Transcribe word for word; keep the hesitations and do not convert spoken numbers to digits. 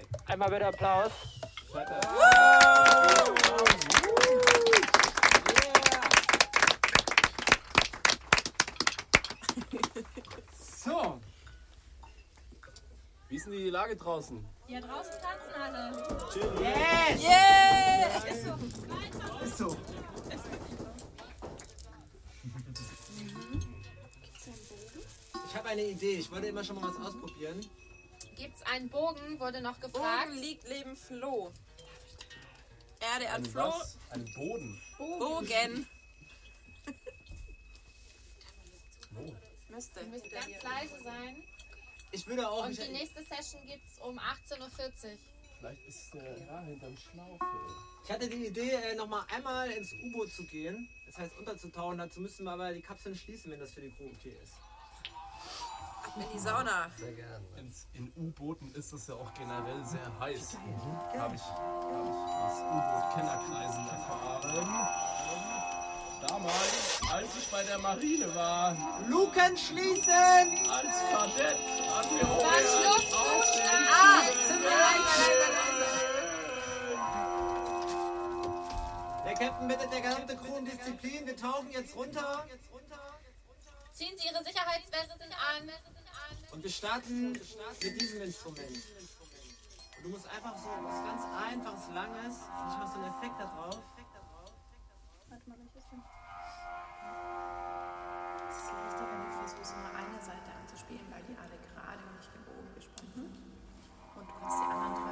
Einmal bitte Applaus. So. Wie ist denn die Lage draußen? Ja, draußen tanzen alle. Yes! Yeah! Ist so. Ist so. Ich habe eine Idee. Ich wollte immer schon mal was ausprobieren. Gibt's einen Bogen, wurde noch gefragt. Bogen liegt neben Floh. Erde an Ein Floh. was? Ein Boden. Bogen. Wo? Müsste. Ihr müsst ganz leise sein. Ich würde auch... Und ich, die nächste Session gibt's um achtzehn Uhr vierzig. Vielleicht ist der ja, hinterm Schlauch. ich hatte die Idee, äh, nochmal einmal ins U-Boot zu gehen. Das heißt, unterzutauchen. Dazu müssten wir aber die Kapseln schließen, wenn das für die Crew okay ist. Ab in die Sauna. Sehr gerne. Ins, in U-Booten ist es ja auch generell sehr heiß. Habe ich, hab ich aus U-Boot-Kennerkreisen erfahren. Damals, als ich bei der Marine war, Luken schließen! als Kadett angeheuert auf den Ah, sind wir leise, leise, leise. Der Captain bittet der gesamte Crew um Disziplin. Wir tauchen jetzt runter. Ziehen Sie Ihre Sicherheitswesten an. Und wir starten mit diesem Instrument. Und du musst einfach so was ganz Einfaches, Langes. Ich mache so einen Effekt da drauf. Warte mal, welches denn? Es ist leichter, wenn du versuchst, nur eine Seite anzuspielen, weil die alle gerade und nicht gebogen gespannt sind. Und du kannst die anderen